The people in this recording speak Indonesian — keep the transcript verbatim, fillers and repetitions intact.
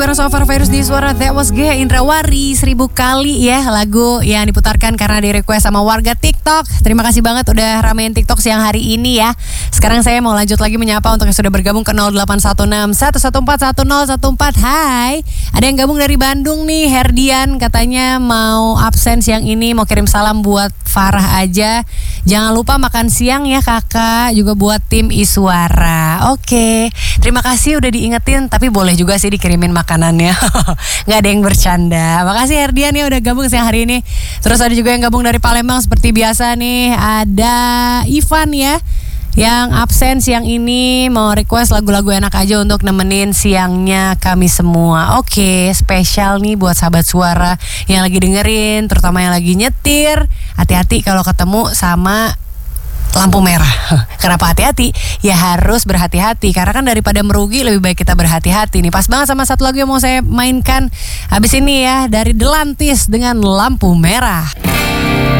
bareng Sofar Virus di Suara That Was Gay. Indrawari seribu kali ya lagu yang diputarkan karena di request sama warga TikTok. Terima kasih banget udah ramein TikTok siang hari ini ya. Sekarang saya mau lanjut lagi menyapa untuk yang sudah bergabung ke nol delapan satu enam satu satu empat satu nol satu empat. Hai, ada yang gabung dari Bandung nih, Herdian katanya mau absen siang ini, mau kirim salam buat Farah aja. Jangan lupa makan siang ya kakak, juga buat tim Iswara. Oke, terima kasih udah diingetin, tapi boleh juga sih dikirimin makanannya. Nggak ada yang bercanda. Makasih Herdian ya udah gabung siang hari ini. Terus ada juga yang gabung dari Palembang seperti biasa nih, ada Ivan ya, yang absen siang ini mau request lagu-lagu enak aja untuk nemenin siangnya kami semua. Oke, spesial nih buat sahabat Suara yang lagi dengerin, terutama yang lagi nyetir. Hati-hati kalau ketemu sama lampu merah. Kenapa hati-hati? Ya harus berhati-hati, karena kan daripada merugi lebih baik kita berhati-hati nih. Pas banget sama satu lagu yang mau saya mainkan habis ini ya, dari Delantis dengan Lampu Merah.